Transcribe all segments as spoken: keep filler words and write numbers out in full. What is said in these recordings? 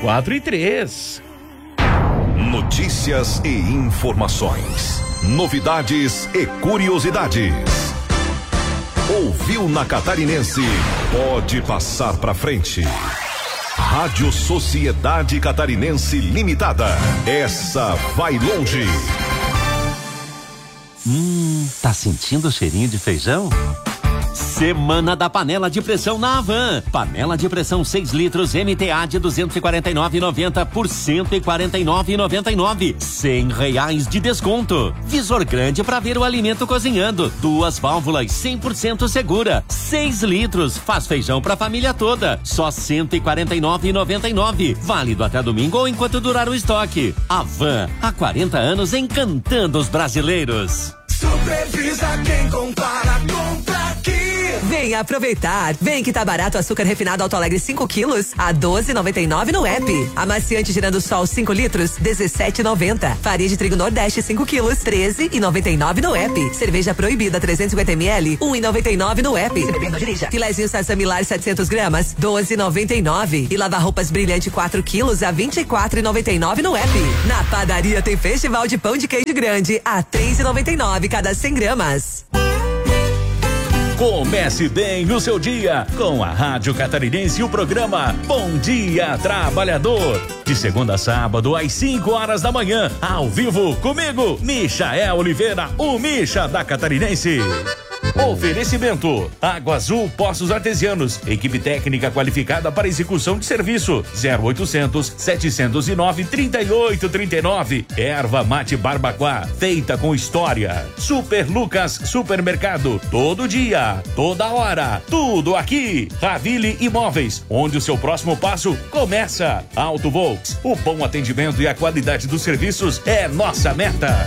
quatro e três. Notícias e informações. Novidades e curiosidades. Ouviu na Catarinense? Pode passar pra frente. Rádio Sociedade Catarinense Limitada. Essa vai longe. Hum, tá sentindo o cheirinho de feijão? Semana da panela de pressão na Havan. Panela de pressão seis litros M T A de duzentos e quarenta e nove reais e noventa centavos por cento e quarenta e nove reais e noventa e nove centavos. cem reais de desconto. Visor grande para ver o alimento cozinhando. Duas válvulas cem por cento segura. seis litros. Faz feijão para a família toda. Só cento e quarenta e nove reais e noventa e nove centavos. Válido até domingo ou enquanto durar o estoque. Havan, há quarenta anos encantando os brasileiros. Supervisa quem compara, compra aqui. Vem aproveitar. Vem que tá barato o açúcar refinado Alto Alegre cinco quilos a doze reais e noventa e nove centavos no app. Amaciante Girando Sol cinco litros dezessete reais e noventa centavos. Farinha de trigo Nordeste cinco quilos treze reais e noventa e nove centavos no app. Cerveja Proibida trezentos e cinquenta mililitros um real e noventa e nove centavos no app. Filézinho Sassamilar setecentos gramas doze reais e noventa e nove centavos. E lavar roupas Brilhante quatro quilos a vinte e quatro reais e noventa e nove centavos no app. Na padaria tem festival de pão de queijo grande a três reais e noventa e nove centavos cada cem gramas. Comece bem o seu dia com a Rádio Catarinense e o programa Bom Dia Trabalhador. De segunda a sábado às cinco horas da manhã, ao vivo comigo, Michael Oliveira, o Micha da Catarinense. Oferecimento: Água Azul Poços Artesianos, equipe técnica qualificada para execução de serviço. Zero oitocentos, setecentos e nove, trinta e oito, trinta e nove. Erva Mate Barbacoa, feita com história. Super Lucas Supermercado, todo dia, toda hora, tudo aqui. Ravile Imóveis, onde o seu próximo passo começa. Auto Volks, o bom atendimento e a qualidade dos serviços é nossa meta.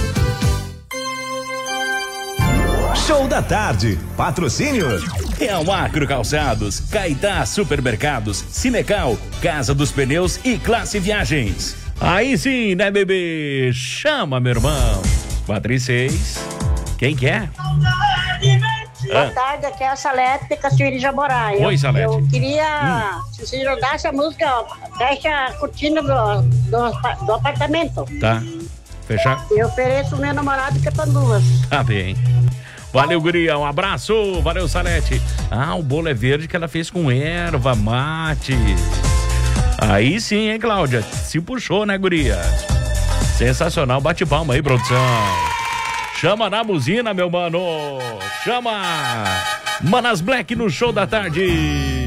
Show da tarde. Patrocínio É o Acro Calçados, Caetá Supermercados, Cinecal, Casa dos Pneus e Classe Viagens. Aí sim, né, bebê? Chama, meu irmão. quatro e seis. Quem quer? Boa tarde, aqui é a Salete de Cachoeira de Jaborá. Oi, Salete. Eu queria, hum. se você jogasse a música, ó, fecha a cortina do, do, do apartamento. Tá. Fechar? Eu ofereço o meu namorado que é pra duas. Tá bem. Valeu, guria, um abraço, valeu, Salete. Ah, o bolo é verde que ela fez com erva mate. Aí sim, hein, Cláudia, se puxou, né, guria? Sensacional, bate palma aí, produção. Chama na buzina, meu mano, chama Manas Black no Show da Tarde.